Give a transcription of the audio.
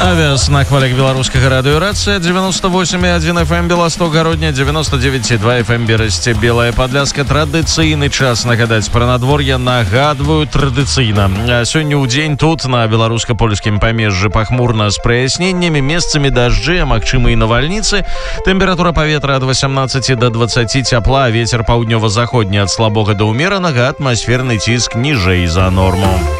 Авіасна хваляк беларускага радыёрацыя 98,1 FM Беласток-Гародня, 99,2 FM Берасце, Белая Падляска. Традыцыйны час нагадаць пра надвор'е. Нагадваю, традыцыйна. Сёння ў дзень тут, на беларуска-польскім памежжы, пахмурна з праясненнямі, месцамі дажджы, а магчыма і навальніцы. Тэмпература паветра ад 18 до 20 цяпла, вецер паўднёва-заходні ад слабога да ўмеранага, атмасферны ціск ніжэй за норму.